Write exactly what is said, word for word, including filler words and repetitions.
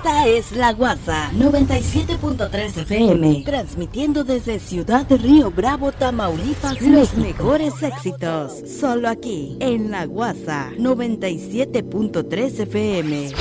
Esta es La Guasa noventa y siete punto tres F M, transmitiendo desde Ciudad de Río Bravo, Tamaulipas, los mejores éxitos, solo aquí en La Guasa noventa y siete punto tres F M.